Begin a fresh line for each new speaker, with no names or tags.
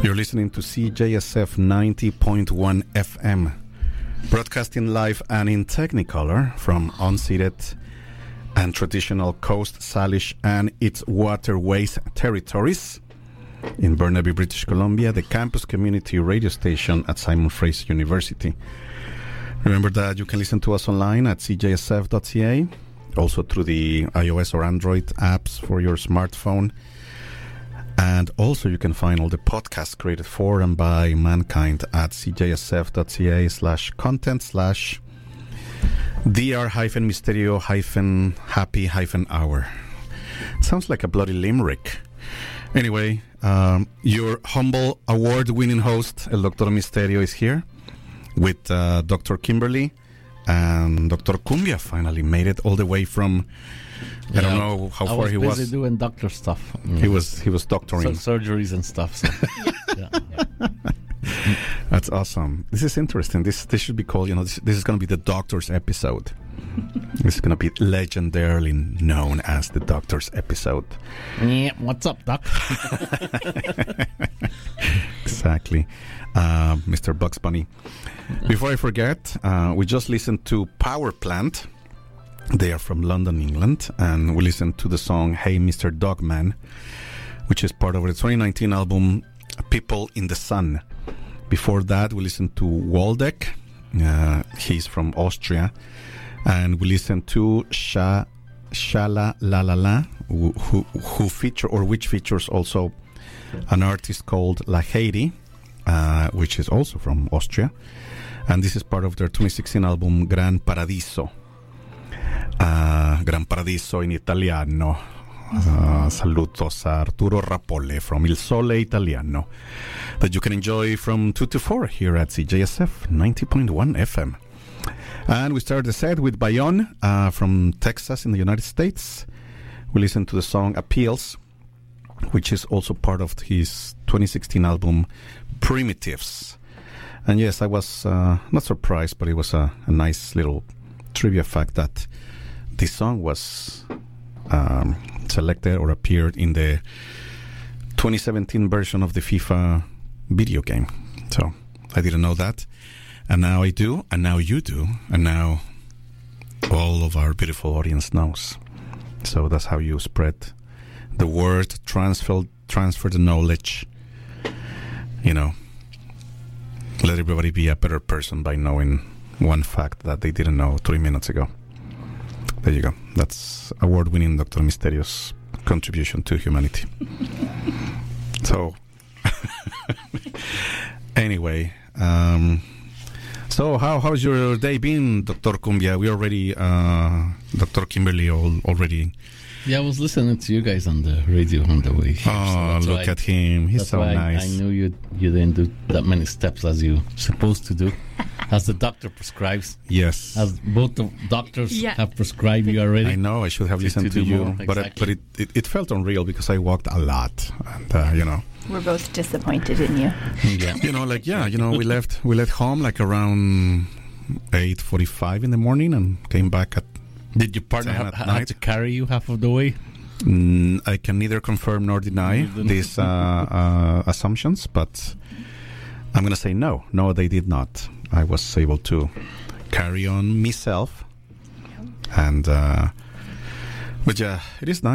You're listening to CJSF 90.1 FM, broadcasting live and in Technicolor from unceded and traditional Coast Salish and its waterways territories in Burnaby, British Columbia, the campus community radio station at Simon Fraser University. Remember that you can listen to us online at cjsf.ca, also through the iOS or Android apps for your smartphone. And also you can find all the podcasts created for and by mankind at cjsf.ca/content/dr-mysterio-happy-hour. Sounds like a bloody limerick. Anyway, your humble award-winning host, El Doctor Misterio, is here with Dr. Kimberly, and Dr. Cumbia finally made it all the way from... I don't know how far he was.
I was busy doing doctor stuff.
He was doctoring.
Surgeries and stuff. So. Yeah.
That's awesome. This is interesting. This should be called, this is going to be the doctor's episode. This is going to be legendarily known as the doctor's episode.
Yeah, what's up, doc?
Exactly. Mr. Bugs Bunny. Before I forget, we just listened to Power Plant. They are from London, England, and we listened to the song Hey Mr. Dogman, which is part of the 2019 album People in the Sun. Before that, we listened to Waldeck. He's from Austria. And we listened to Shala La La La, who feature, or which features also an artist called La Heidi, which is also from Austria. And this is part of their 2016 album Gran Paradiso. Gran Paradiso in Italiano. Salutos a Arturo Rapole from Il Sole Italiano, that you can enjoy from 2 to 4 here at CJSF 90.1 FM. And we started the set with Bayon from Texas in the United States. We listened to the song Appeals, which is also part of his 2016 album Primitives. And yes, I was not surprised, but it was a nice little trivia fact that this song was selected or appeared in the 2017 version of the FIFA video game. So I didn't know that. And now I do, and now you do, and now all of our beautiful audience knows. So that's how you spread the word, transfer the knowledge. Let everybody be a better person by knowing one fact that they didn't know 3 minutes ago. There you go. That's award-winning Dr. Misterio's contribution to humanity. So, anyway, so how's your day been, Dr. Cumbia? We already, Dr. Kimberly already...
Yeah, I was listening to you guys on the radio on the way here.
Oh, so look at him. He's so nice.
I knew you didn't do that many steps as you supposed to do, as the doctor prescribes.
Yes.
As both the doctors have prescribed you already.
I know. I should have listened to you.
More, exactly.
But it felt unreal because I walked a lot. And,
We're both disappointed in you.
Yeah.
We left home like around 8:45 in the morning and came back at...
Did your partner have to carry you half of the way?
I can neither confirm nor deny these assumptions, but I'm going to say no. No, they did not. I was able to carry on myself. And, but yeah, it is nice.